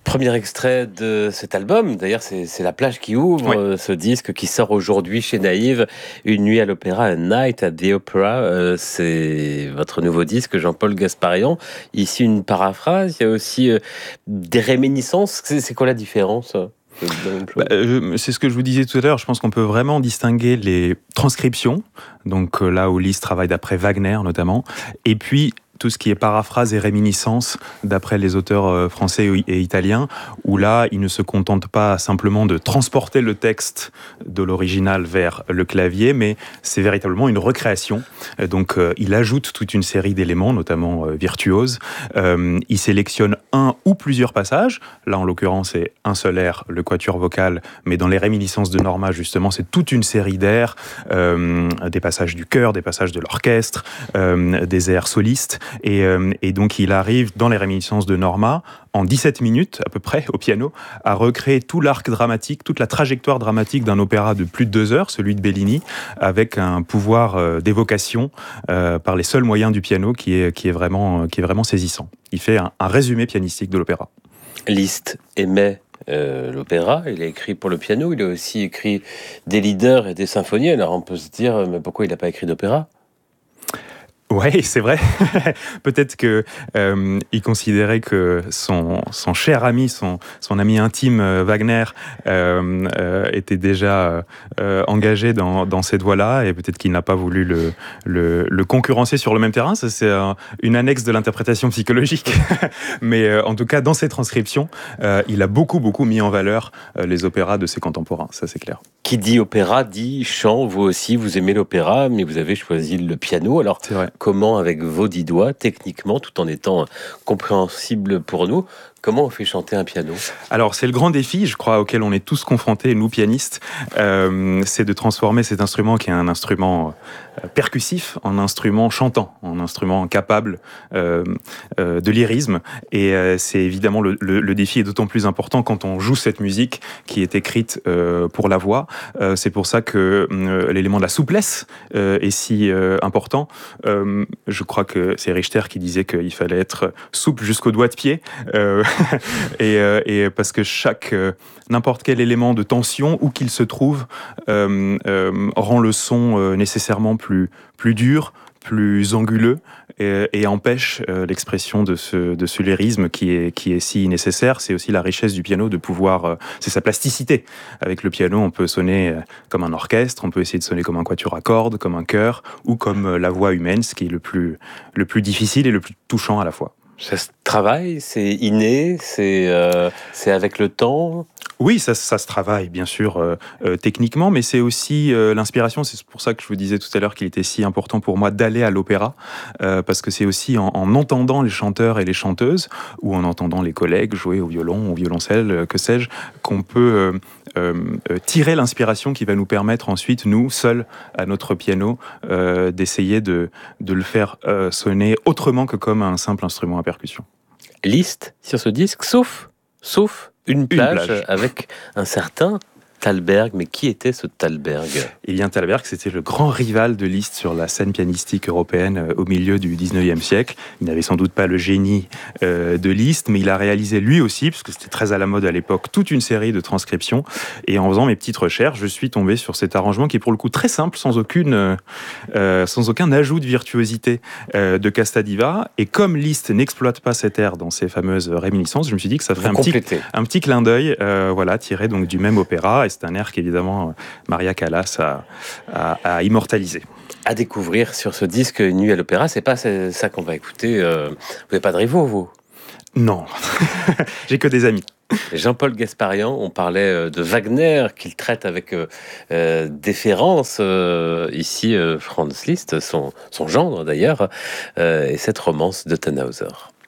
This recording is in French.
Premier extrait de cet album, d'ailleurs c'est la plage qui ouvre ce disque qui sort aujourd'hui chez Naïve, Une nuit à l'opéra, A Night at the Opera, c'est votre nouveau disque Jean-Paul Gasparian. Ici une paraphrase, il y a aussi des réminiscences, c'est quoi la différence C'est ce que je vous disais tout à l'heure, je pense qu'on peut vraiment distinguer les transcriptions, donc là où Liszt travaille d'après Wagner notamment, et puis tout ce qui est paraphrase et réminiscence d'après les auteurs français et italiens, où là, ils ne se contentent pas simplement de transporter le texte de l'original vers le clavier, mais c'est véritablement une recréation. Donc, il ajoute toute une série d'éléments, notamment virtuoses. Il sélectionne un ou plusieurs passages. Là, en l'occurrence, c'est un seul air, le quatuor vocal, mais dans les réminiscences de Norma, justement, c'est toute une série d'airs, des passages du chœur, des passages de l'orchestre, des airs solistes. Et donc, il arrive, dans les réminiscences de Norma, en 17 minutes, à peu près, au piano, à recréer tout l'arc dramatique, toute la trajectoire dramatique d'un opéra de plus de 2 heures, celui de Bellini, avec un pouvoir d'évocation par les seuls moyens du piano qui est vraiment saisissant. Il fait un résumé pianistique de l'opéra. Liszt aimait l'opéra, il a écrit pour le piano, il a aussi écrit des lieder et des symphonies. Alors on peut se dire, mais pourquoi il n'a pas écrit d'opéra ? Oui, c'est vrai. Peut-être que il considérait que son cher ami, son ami intime Wagner était déjà engagé dans cette voie-là, et peut-être qu'il n'a pas voulu le concurrencer sur le même terrain. Ça, c'est une annexe de l'interprétation psychologique. Mais en tout cas, dans ses transcriptions, il a beaucoup mis en valeur les opéras de ses contemporains. Ça, c'est clair. Qui dit opéra dit chant. Vous aussi, vous aimez l'opéra, mais vous avez choisi le piano. Alors, comment, avec vos 10 doigts, techniquement, tout en étant compréhensible pour nous, comment on fait chanter un piano ? Alors, c'est le grand défi, je crois, auquel on est tous confrontés, nous pianistes, c'est de transformer cet instrument qui est un instrument percussif en instrument chantant, en instrument capable de lyrisme. Et c'est évidemment le défi est d'autant plus important quand on joue cette musique qui est écrite pour la voix. C'est pour ça que l'élément de la souplesse est si important. Je crois que c'est Richter qui disait qu'il fallait être souple jusqu'au doigt de pied. Et parce que n'importe quel élément de tension, où qu'il se trouve, rend le son nécessairement plus dur, plus anguleux, et empêche l'expression de ce lyrisme qui est si nécessaire. C'est aussi la richesse du piano de pouvoir... c'est sa plasticité. Avec le piano, on peut sonner comme un orchestre, on peut essayer de sonner comme un quatuor à cordes, comme un chœur, ou comme la voix humaine, ce qui est le plus difficile et le plus touchant à la fois. Ça se travaille, c'est inné, c'est avec le temps. Oui, ça se travaille, bien sûr, techniquement, mais c'est aussi l'inspiration. C'est pour ça que je vous disais tout à l'heure qu'il était si important pour moi d'aller à l'opéra, parce que c'est aussi en entendant les chanteurs et les chanteuses, ou en entendant les collègues jouer au violon, au violoncelle, que sais-je, qu'on peut tirer l'inspiration qui va nous permettre ensuite, nous, seuls, à notre piano, d'essayer de le faire sonner autrement que comme un simple instrument à percussion. Liszt, sur ce disque, sauf une plage avec un certain Thalberg. Mais qui était ce Thalberg ? Émile Thalberg, c'était le grand rival de Liszt sur la scène pianistique européenne au milieu du 19e siècle. Il n'avait sans doute pas le génie de Liszt, mais il a réalisé lui aussi, parce que c'était très à la mode à l'époque, toute une série de transcriptions. Et en faisant mes petites recherches, je suis tombé sur cet arrangement qui est pour le coup très simple, sans aucun ajout de virtuosité de Castadiva. Et comme Liszt n'exploite pas cet air dans ses fameuses réminiscences, je me suis dit que ça ferait un petit clin d'œil, tiré donc du même opéra. Et c'est un air qu'évidemment Maria Callas a immortalisé. À découvrir sur ce disque Une nuit à l'opéra, c'est pas ça qu'on va écouter. Vous n'avez pas de rivaux, vous ? Non, j'ai que des amis. Jean-Paul Gasparian, on parlait de Wagner, qu'il traite avec déférence. Ici, Franz Liszt, son gendre d'ailleurs, et cette romance de Tannhäuser.